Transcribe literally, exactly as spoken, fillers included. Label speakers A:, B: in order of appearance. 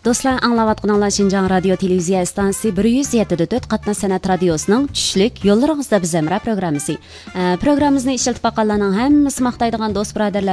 A: Dostlar, anglayotganlar Şinjan Radio Televiziya stansiyasi bir yuz yetti nöqta to'rt Qatnash san'at radiosining tushlik yo'llaringizda biz amra programmasi. Programmamizni ishlatib baqanlarning hammasi maqtaydigan do'st birodarlar